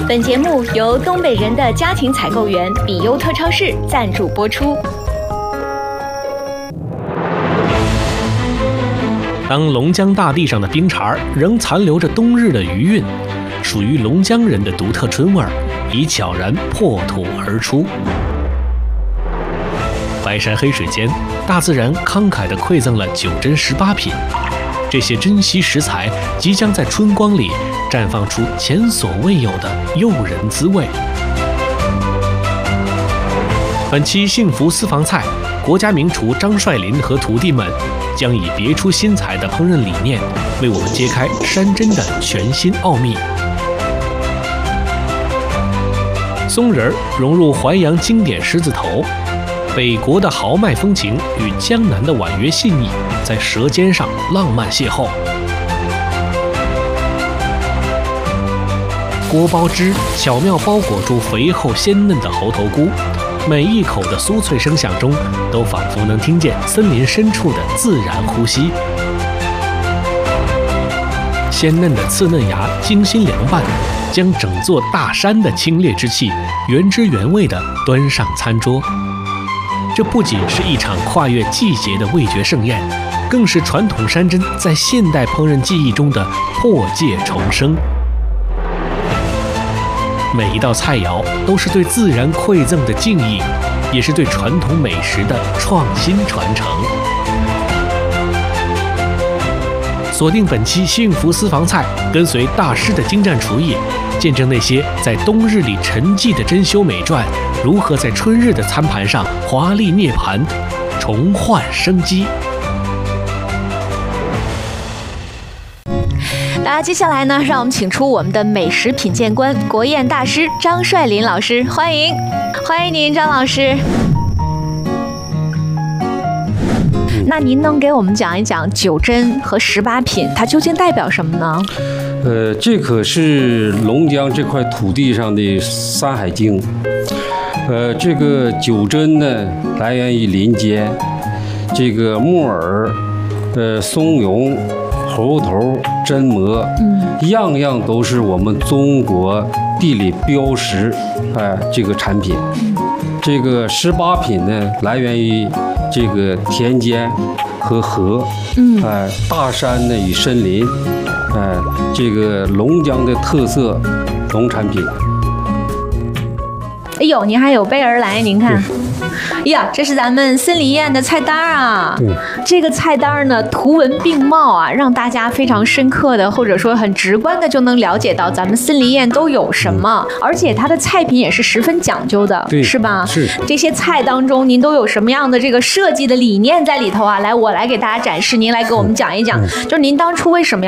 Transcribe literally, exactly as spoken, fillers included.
本节目由东北人的家庭采购员比优特超市赞助播出。 当龙江大地上的冰碴仍残留着冬日的余韵，属于龙江人的独特春味已悄然破土而出。白山黑水间，大自然慷慨地馈赠了九珍十八品，这些珍稀食材即将在春光里绽放出前所未有的诱人滋味。本期幸福私房菜，国家名厨张帅林和徒弟们将以别出心裁的烹饪理念，为我们揭开山珍的全新奥秘。松仁融入淮扬经典狮子头，北国的豪迈风情与江南的婉约细腻在舌尖上浪漫邂逅。锅包汁巧妙包裹住肥厚鲜嫩的猴头菇，每一口的酥脆声响中，都仿佛能听见森林深处的自然呼吸。鲜嫩的刺嫩芽精心凉拌，将整座大山的清冽之气原汁原味地端上餐桌。这不仅是一场跨越季节的味觉盛宴，更是传统山珍在现代烹饪技艺中的破界重生。每一道菜肴都是对自然馈赠的敬意，也是对传统美食的创新传承。锁定本期幸福私房菜，跟随大师的精湛厨艺，见证那些在冬日里沉寂的珍馐美馔如何在春日的餐盘上华丽涅槃，重焕生机。 那接下来呢，让我们请出我们的美食品鉴官、国宴大师张帅林老师，欢迎，欢迎您，张老师。那您能给我们讲一讲九珍和十八品，它究竟代表什么呢？ 呃，这可是龙江这块土地上的山海经。呃，这个九珍呢，来源于林间，这个木耳、呃松茸、猴头、榛蘑，嗯，样样都是我们中国地理标识，哎、呃，这个产品。这个十八品呢，来源于这个田间和河，嗯，哎、呃，大山呢与森林，哎、呃，这个龙江的特色农产品。 哎呦，您还有备而来，您看。哎呀，这是咱们森林宴的菜单啊！ 嗯， 这个菜单呢，图文并茂啊，让大家非常深刻的，或者说很直观的就能了解到咱们森林宴都有什么，嗯、而且它的菜品也是十分讲究的，是吧？ 是这些菜当中，您都有什么样的这个设计的理念在里头啊？来，我来给大家展示，您来给我们讲一讲，嗯、就是您当初为什么